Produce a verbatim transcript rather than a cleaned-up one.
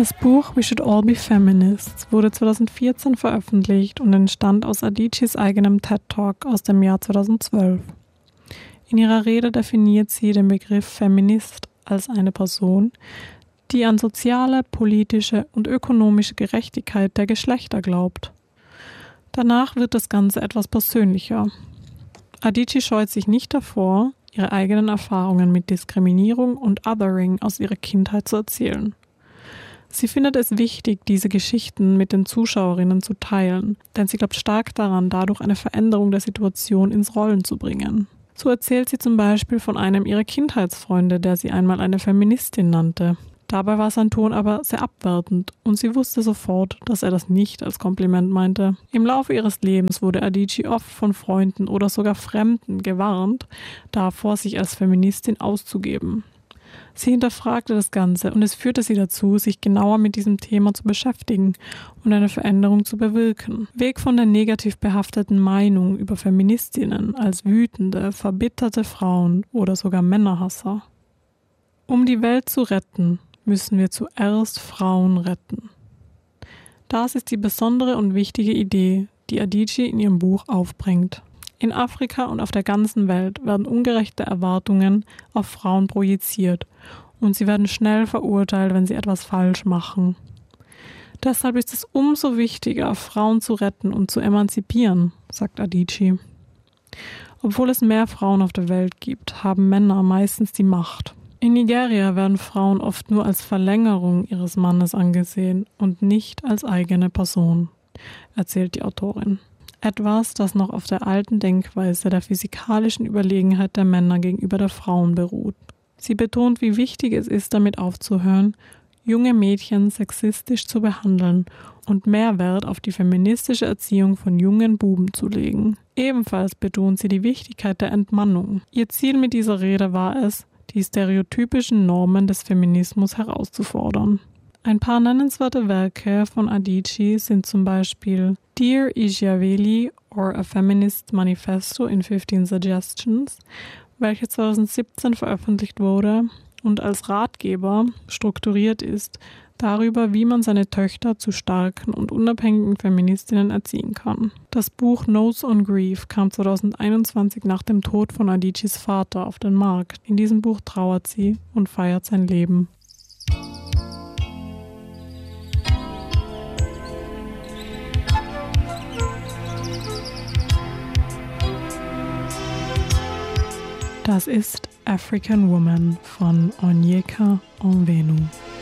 Das Buch We Should All Be Feminists wurde zweitausendvierzehn veröffentlicht und entstand aus Adichis eigenem TED-Talk aus dem Jahr zweitausendzwölf. In ihrer Rede definiert sie den Begriff Feminist als eine Person, die an soziale, politische und ökonomische Gerechtigkeit der Geschlechter glaubt. Danach wird das Ganze etwas persönlicher. Adichie scheut sich nicht davor, ihre eigenen Erfahrungen mit Diskriminierung und Othering aus ihrer Kindheit zu erzählen. Sie findet es wichtig, diese Geschichten mit den Zuschauerinnen zu teilen, denn sie glaubt stark daran, dadurch eine Veränderung der Situation ins Rollen zu bringen. So erzählt sie zum Beispiel von einem ihrer Kindheitsfreunde, der sie einmal eine Feministin nannte. Dabei war sein Ton aber sehr abwertend und sie wusste sofort, dass er das nicht als Kompliment meinte. Im Laufe ihres Lebens wurde Adichie oft von Freunden oder sogar Fremden gewarnt, davor sich als Feministin auszugeben. Sie hinterfragte das Ganze und es führte sie dazu, sich genauer mit diesem Thema zu beschäftigen und eine Veränderung zu bewirken. Weg von der negativ behafteten Meinung über Feministinnen als wütende, verbitterte Frauen oder sogar Männerhasser. Um die Welt zu retten, müssen wir zuerst Frauen retten. Das ist die besondere und wichtige Idee, die Adichie in ihrem Buch aufbringt. In Afrika und auf der ganzen Welt werden ungerechte Erwartungen auf Frauen projiziert und sie werden schnell verurteilt, wenn sie etwas falsch machen. Deshalb ist es umso wichtiger, Frauen zu retten und zu emanzipieren, sagt Adichie. Obwohl es mehr Frauen auf der Welt gibt, haben Männer meistens die Macht. In Nigeria werden Frauen oft nur als Verlängerung ihres Mannes angesehen und nicht als eigene Person, erzählt die Autorin. Etwas, das noch auf der alten Denkweise der physikalischen Überlegenheit der Männer gegenüber der Frauen beruht. Sie betont, wie wichtig es ist, damit aufzuhören, junge Mädchen sexistisch zu behandeln und mehr Wert auf die feministische Erziehung von jungen Buben zu legen. Ebenfalls betont sie die Wichtigkeit der Entmannung. Ihr Ziel mit dieser Rede war es, die stereotypischen Normen des Feminismus herauszufordern. Ein paar nennenswerte Werke von Adichie sind zum Beispiel Dear Ijaveli or A Feminist Manifesto in fifteen Suggestions, welche zweitausendsiebzehn veröffentlicht wurde und als Ratgeber strukturiert ist darüber, wie man seine Töchter zu starken und unabhängigen Feministinnen erziehen kann. Das Buch Notes on Grief kam zweitausendeinundzwanzig nach dem Tod von Adichies Vater auf den Markt. In diesem Buch trauert sie und feiert sein Leben. Das ist African Woman von Onyeka Onwenu.